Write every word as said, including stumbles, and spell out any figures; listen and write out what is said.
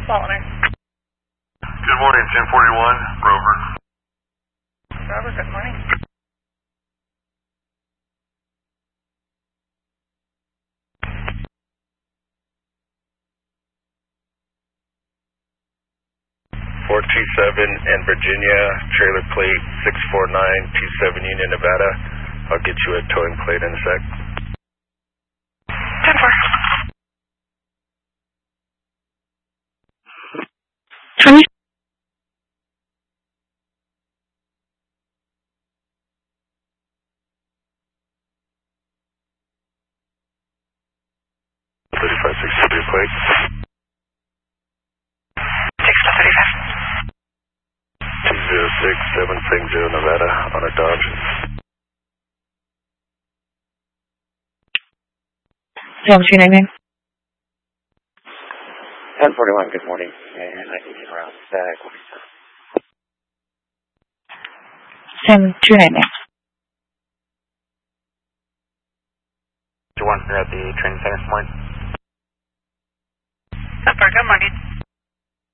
Faulkner. Good morning, ten forty-one, Rover. Rover, good morning. four two seven in Virginia, trailer plate six four nine two seven Union, Nevada. I'll get you a towing plate in a sec. ten four. twenty. thirty-five sixty-three plate. six to thirty-five. two zero six seven St. Joe, Nevada, on a Dodge. Yeah, what's your name, man? ten forty-one, good morning. And I can get around back. Sam, what's your name, man? You want to at the training center this morning? Good morning.